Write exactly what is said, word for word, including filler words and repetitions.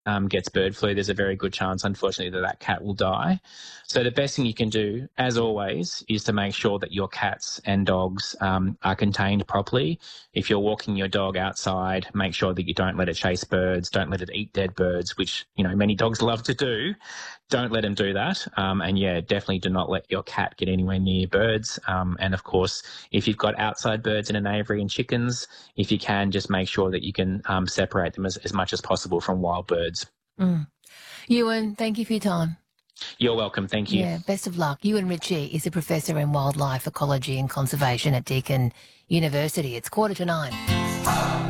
um, gets bird flu, there's a very good chance, unfortunately, that that cat will die. So the best thing you can do, as always, is to make sure that your cats and dogs um, are contained properly. If you're walking your dog outside, make sure that you don't let it chase birds, don't let it eat dead birds, which, you know, many dogs love to do. Don't let them do that. Um, and, yeah, definitely do not let your cat get anywhere near birds. Um, and, of course, if you've got outside birds in an aviary and chickens, if you can, just make sure that you can um, separate them as, as much as possible from wild birds. Mm. Ewan, thank you for your time. You're welcome. Thank you. Yeah, best of luck. Ewan Ritchie is a professor in wildlife ecology and conservation at Deakin University. It's quarter to nine.